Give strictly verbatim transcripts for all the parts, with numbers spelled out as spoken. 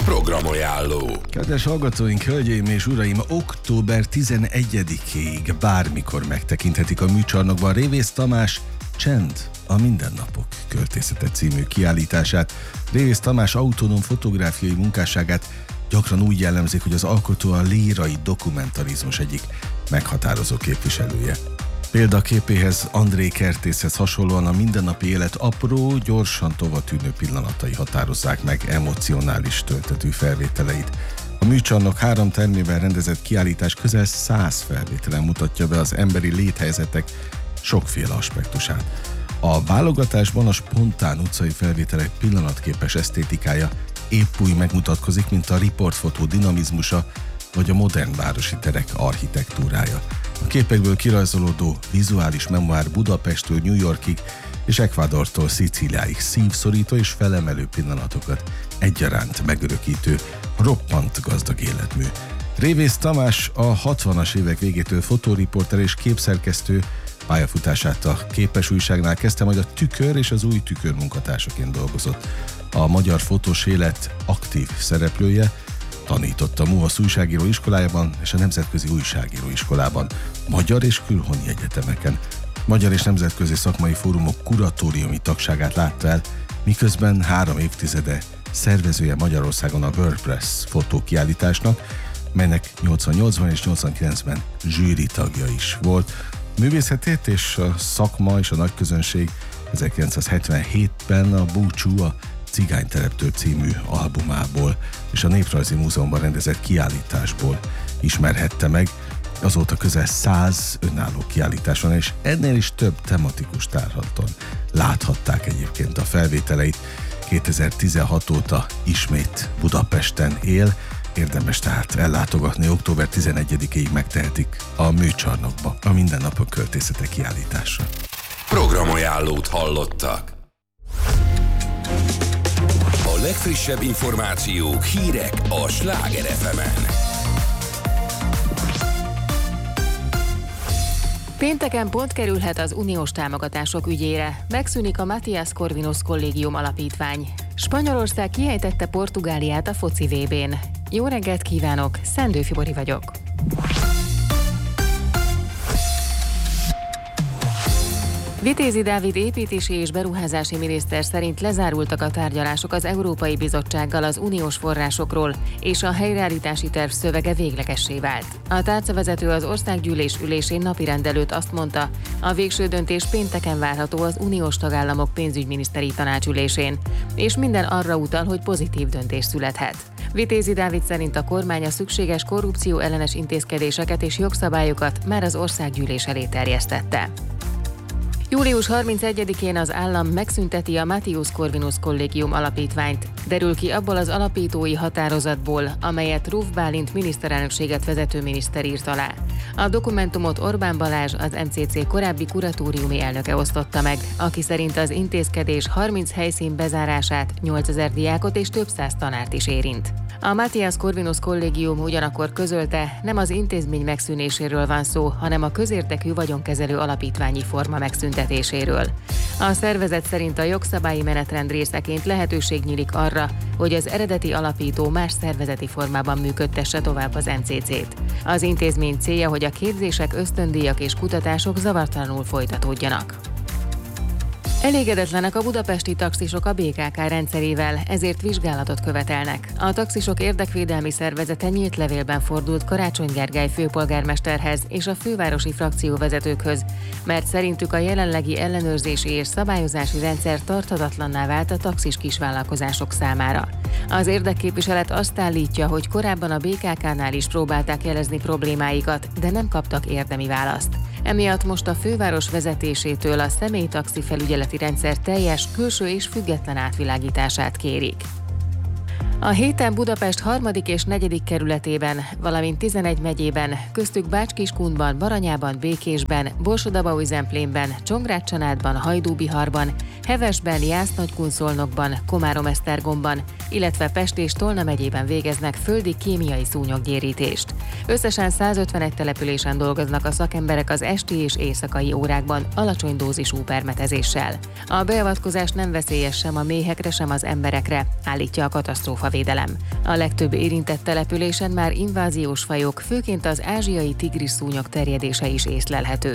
Programajánló. Kedves hallgatóink, hölgyeim és uraim, október tizenegyedikéig bármikor megtekinthetik a műcsarnokban Révész Tamás Csend, a mindennapok költészete című kiállítását. Révész Tamás autonóm fotográfiai munkásságát gyakran úgy jellemzik, hogy az alkotó a lírai dokumentarizmus egyik meghatározó képviselője. Példaképéhez, André Kertészhez hasonlóan a mindennapi élet apró, gyorsan tovatűnő pillanatai határozzák meg emocionális töltetű felvételeit. A műcsarnok három termében rendezett kiállítás közel száz felvételen mutatja be az emberi léthelyzetek sokféle aspektusát. A válogatásban a spontán utcai felvételek pillanatképes esztétikája épp úgy megmutatkozik, mint a riportfotó dinamizmusa, vagy a modern városi terek architektúrája. A képekből kirajzolódó vizuális memoár Budapesttől New Yorkig és Ecuadortól Szicíliáig szívszorító és felemelő pillanatokat egyaránt megörökítő, roppant gazdag életmű. Révész Tamás a hatvanas évek végétől fotóriporter és képszerkesztő, pályafutását a Képes újságnál kezdte, majd a Tükör és az Új Tükör munkatársaként dolgozott. A magyar fotós élet aktív szereplője, tanított a MUHASZ újságíró iskolájában és a Nemzetközi Újságíró Iskolában, magyar és külhoni egyetemeken. Magyar és nemzetközi szakmai fórumok kuratóriumi tagságát látta el, miközben három évtizede szervezője Magyarországon a WordPress fotókiállításnak, melynek nyolcvannyolcban és nyolcvankilencben zsűri tagja is volt. Művészetét és a szakma és a nagyközönség ezerkilencszázhetvenhétben a Búcsú, a Cigánytereptől című albumából és a Néprajzi Múzeumban rendezett kiállításból ismerhette meg. Azóta közel száz önálló kiállításon és ennél is több tematikus tárlaton láthatták egyébként a felvételeit. kétezer-tizenhat óta ismét Budapesten él, érdemes tehát ellátogatni, október tizenegyedikéig megtehetik a műcsarnokba a mindennapok költészete kiállításra. Programajánlót hallottak. A legfrissebb információk, hírek a Sláger ef emen. Pénteken pont kerülhet az uniós támogatások ügyére. Megszűnik a Matthias Corvinus Kollégium alapítvány. Spanyolország kiejtette Portugáliát a foci vé bén. Jó reggelt kívánok, Szendő Fibori vagyok. Vitézi Dávid építési és beruházási miniszter szerint lezárultak a tárgyalások az Európai Bizottsággal az uniós forrásokról, és a helyreállítási terv szövege véglegessé vált. A tárcavezető az országgyűlés ülésén napirend előtt azt mondta, a végső döntés pénteken várható az uniós tagállamok pénzügyminiszteri tanácsülésén, és minden arra utal, hogy pozitív döntés születhet. Vitézi Dávid szerint a kormány a szükséges korrupció ellenes intézkedéseket és jogszabályokat már az országgyűlés elé terjesztette. július harmincegyedikén az állam megszünteti a Matthias Corvinus Kollégium alapítványt. Derül ki abból az alapítói határozatból, amelyet Ruf Bálint miniszterelnökséget vezető miniszter írt alá. A dokumentumot Orbán Balázs, az em cé cé korábbi kuratóriumi elnöke osztotta meg, aki szerint az intézkedés harminc helyszín bezárását, nyolcezer diákot és több száz tanárt is érint. A Matthias Corvinus Kollégium ugyanakkor közölte, nem az intézmény megszűnéséről van szó, hanem a közérdekű vagyonkezelő alapítványi forma megszüntetéséről. A szervezet szerint a jogszabályi menetrend részeként lehetőség nyílik arra, hogy az eredeti alapító más szervezeti formában működtesse tovább az em cé cét. Az intézmény célja, hogy a képzések, ösztöndíjak és kutatások zavartalanul folytatódjanak. Elégedetlenek a budapesti taxisok a bé ká ká rendszerével, ezért vizsgálatot követelnek. A taxisok érdekvédelmi szervezete nyílt levélben fordult Karácsony Gergely főpolgármesterhez és a fővárosi frakcióvezetőkhöz, mert szerintük a jelenlegi ellenőrzési és szabályozási rendszer tarthatatlanná vált a taxis kisvállalkozások számára. Az érdekképviselet azt állítja, hogy korábban a bé ká kánál is próbálták jelezni problémáikat, de nem kaptak érdemi választ. Emiatt most a főváros vezetésétől a személytaxi felügyeleti rendszer teljes, külső és független átvilágítását kérik. A héten Budapest harmadik és negyedik kerületében, valamint tizenegy megyében, köztük Bács-Kiskundban, Baranyában, Békésben, Borsod-Abaúj-Zemplénben, Csongrád-Csanádban, Hajdú-Biharban, Hevesben, Jász-Nagykunszolnokban, Komárom-Esztergomban, illetve Pest és Tolna megyében végeznek földi kémiai szúnyoggyérítést. Összesen százötvenegy településen dolgoznak a szakemberek az esti és éjszakai órákban alacsony dózisú permetezéssel. A beavatkozás nem veszélyes sem a méhekre, sem az emberekre, állítja a katasztrófa favédelem. A legtöbb érintett településen már inváziós fajok, főként az ázsiai tigris szúnyog terjedése is észlelhető.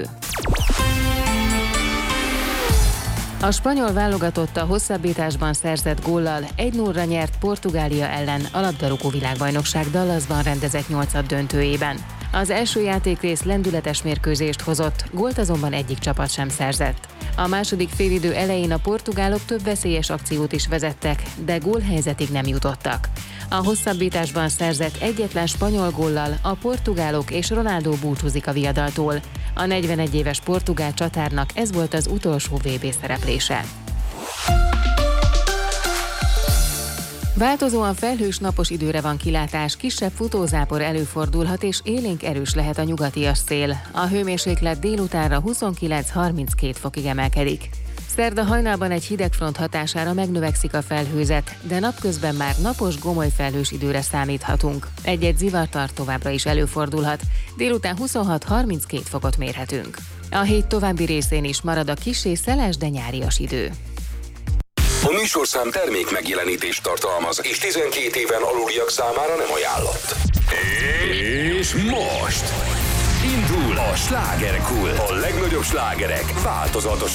A spanyol válogatott a hosszabbításban szerzett góllal egy nullra nyert Portugália ellen a labdarúgó világbajnokság Dallasban rendezett nyolcad döntőjében. Az első játékrész lendületes mérkőzést hozott, gólt azonban egyik csapat sem szerzett. A második félidő elején a portugálok több veszélyes akciót is vezettek, de gólhelyzetig nem jutottak. A hosszabbításban szerzett egyetlen spanyol góllal a portugálok és Ronaldo búcsúzik a viadaltól. A negyvenegy éves portugál csatárnak ez volt az utolsó vé bé szereplése. Változóan felhős napos időre van kilátás, kisebb futózápor előfordulhat és élénk erős lehet a nyugatias szél. A hőmérséklet délutánra huszonkilenc-harminckét fokig emelkedik. Szerda hajnalban egy hidegfront hatására megnövekszik a felhőzet, de napközben már napos, gomoly felhős időre számíthatunk. Egy-egy zivatar továbbra is előfordulhat, délután huszonhat-harminckét fokot mérhetünk. A hét további részén is marad a kissé szeles, de nyárias idő. A műsorszám termék megjelenítést tartalmaz, és tizenkét éven aluliak számára nem ajánlott. És most indul a Slágerkult. A legnagyobb slágerek változatosan